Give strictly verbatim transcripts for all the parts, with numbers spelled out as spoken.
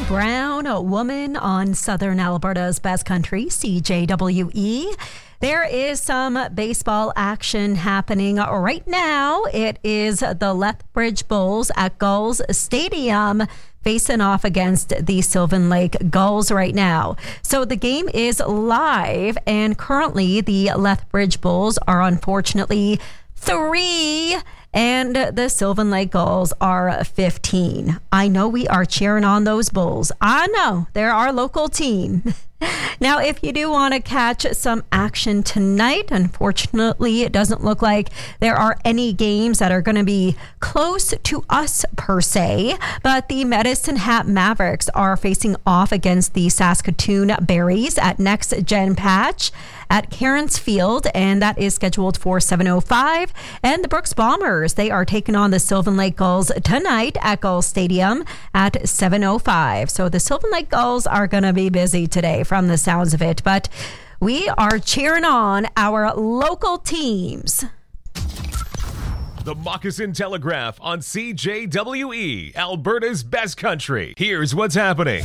Brown, a woman on Southern Alberta's Best Country, C J W E. There is some baseball action happening right now. It is the Lethbridge Bulls at Gulls Stadium facing off against the Sylvan Lake Gulls right now. So the game is live, and currently the Lethbridge Bulls are unfortunately three, and the Sylvan Lake Gulls are fifteen. I know we are cheering on those Bulls. I know they're our local team. Now, if you do want to catch some action tonight, unfortunately, it doesn't look like there are any games that are going to be close to us per se, but the Medicine Hat Mavericks are facing off against the Saskatoon Berries at Next Gen Patch at Cairns Field, and that is scheduled for seven oh five. And the Brooks Bombers, they are taking on the Sylvan Lake Gulls tonight at Gulls Stadium at seven oh five. So the Sylvan Lake Gulls are going to be busy today from the sounds of it, but we are cheering on our local teams. The Moccasin Telegraph on C J W E, Alberta's Best Country. Here's what's happening.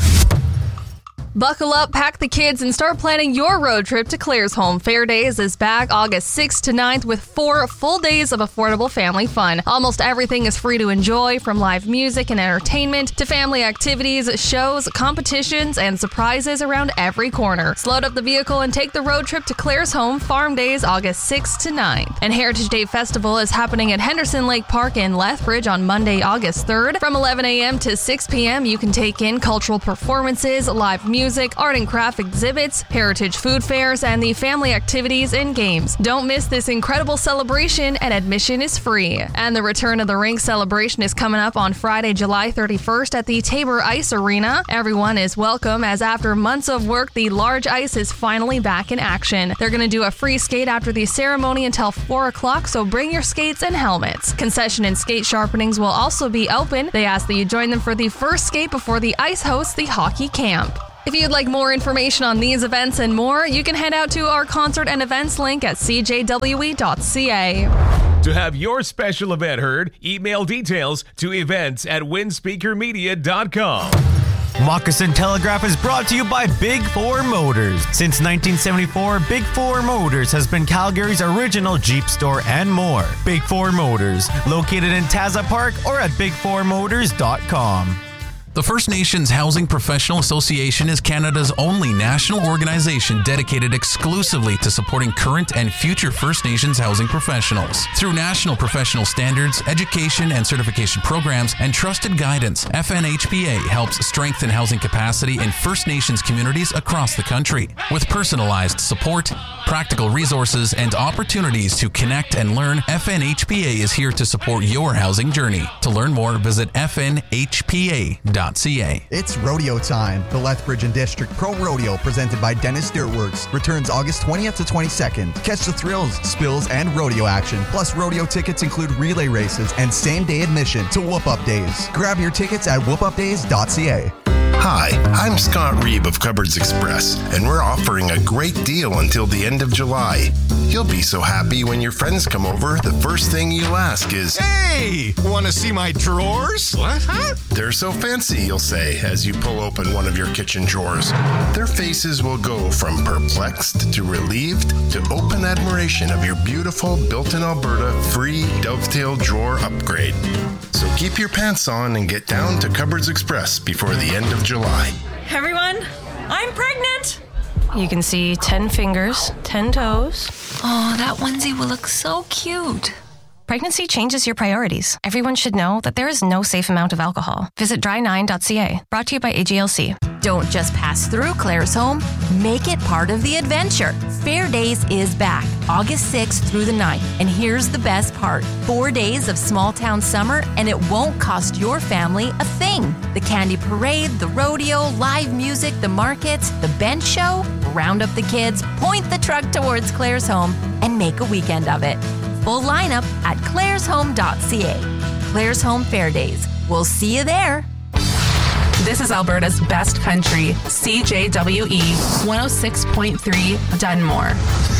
Buckle up, pack the kids, and start planning your road trip to Claresholm. Fair Days is back August sixth to ninth with four full days of affordable family fun. Almost everything is free to enjoy, from live music and entertainment to family activities, shows, competitions, and surprises around every corner. Load up the vehicle and take the road trip to Claresholm Farm Days August sixth to ninth. And Heritage Day Festival is happening at Henderson Lake Park in Lethbridge on Monday, August third. From eleven a.m. to six p.m. you can take in cultural performances, live music, Music, art and craft exhibits, heritage food fairs, and the family activities and games. Don't miss this incredible celebration, and admission is free. And the Return of the Rink celebration is coming up on Friday, July thirty-first at the Tabor Ice Arena. Everyone is welcome, as after months of work, the large ice is finally back in action. They're going to do a free skate after the ceremony until four o'clock, so bring your skates and helmets. Concession and skate sharpenings will also be open. They ask that you join them for the first skate before the ice hosts the hockey camp. If you'd like more information on these events and more, you can head out to our concert and events link at c j w e dot c a. To have your special event heard, email details to events at winspeaker media dot com. Moccasin Telegraph is brought to you by Big Four Motors. Since nineteen seventy-four, Big Four Motors has been Calgary's original Jeep store and more. Big Four Motors, located in Taza Park or at big four motors dot com. The First Nations Housing Professional Association is Canada's only national organization dedicated exclusively to supporting current and future First Nations housing professionals. Through national professional standards, education and certification programs, and trusted guidance, F N H P A helps strengthen housing capacity in First Nations communities across the country. With personalized support, practical resources, and opportunities to connect and learn, F N H P A is here to support your housing journey. To learn more, visit f n h p a dot c a. It's rodeo time. The Lethbridge and District Pro Rodeo, presented by Dennis Dirtworks, returns August twentieth to twenty-second. Catch the thrills, spills, and rodeo action. Plus, rodeo tickets include relay races and same-day admission to Whoop Up Days. Grab your tickets at whoop up days dot c a. Hi, I'm Scott Reeb of Cupboards Express, and we're offering a great deal until the end of July. You'll be so happy when your friends come over, the first thing you'll ask is, "Hey, want to see my drawers?" What? Huh? "They're so fancy," you'll say as you pull open one of your kitchen drawers. Their faces will go from perplexed to relieved to open admiration of your beautiful built-in Alberta free dovetail drawer upgrade. So keep your pants on and get down to Cupboards Express before the end of July. Everyone, I'm pregnant! You can see ten fingers, ten toes. Oh, that onesie will look so cute. Pregnancy changes your priorities. Everyone should know that there is no safe amount of alcohol. Visit dry nine dot c a. Brought to you by A G L C. Don't just pass through Claresholm. Make it part of the adventure. Fair Days is back, August sixth through the ninth. And here's the best part. Four days of small town summer, and it won't cost your family a thing. The candy parade, the rodeo, live music, the markets, the bench show. Round up the kids, point the truck towards Claresholm, and make a weekend of it. Full lineup at claresholm dot c a. Claresholm Fair Days. We'll see you there. This is Alberta's Best Country, C J W E one oh six point three Dunmore.